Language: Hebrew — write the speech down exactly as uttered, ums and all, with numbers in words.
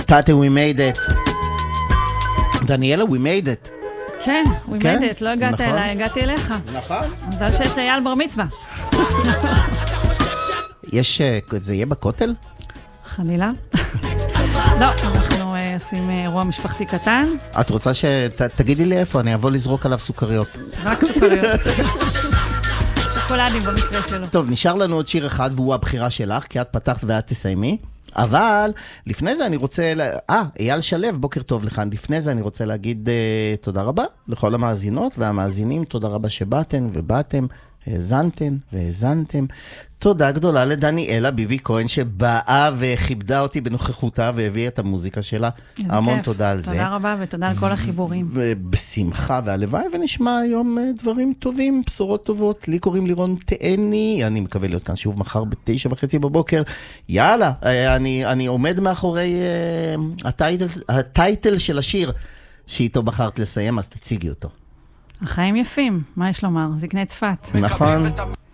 תתה, we made it. דניאלה, we made it. כן, we made it. לא הגעת אליי, הגעתי אליך. נכון. מזל שיש לי אייל בר מצווה. יש, זה יהיה בכותל? חלילה. לא, אנחנו עושים אירוע משפחתי קטן. את רוצה שתגידי לי איפה, אני אבוא לזרוק עליו סוכריות. רק סוכריות. שוקולדים במקרה שלו. טוב, נשאר לנו עוד שיר אחד, והוא הבחירה שלך, כי את פתחת ואת תסיימי. אבל לפני זה אני רוצה, אה, אייל שלב, בוקר טוב לך. לפני זה אני רוצה להגיד uh, תודה רבה לכל המאזינות והמאזינים. תודה רבה שבאתם ובאתם, האזנתם והאזנתם. תודה גדולה לדניאלה ביבי כהן שבאה וכיבדה אותי בנוכחותה והביאה את המוזיקה שלה. המון כיף. תודה על תודה זה. תודה רבה ותודה על כל החיבורים. ובשמחה והלוואי ונשמע היום דברים טובים, בשורות טובות. לי קוראים לירון תאני, אני מקווה להיות כאן שוב מחר בתשע וחצי בבוקר. יאללה, אני, אני עומד מאחורי uh, הטייטל, הטייטל של השיר שאיתו בחרת לסיים, אז תציגי אותו. החיים יפים, מה יש לומר? זקני צפת. נכון.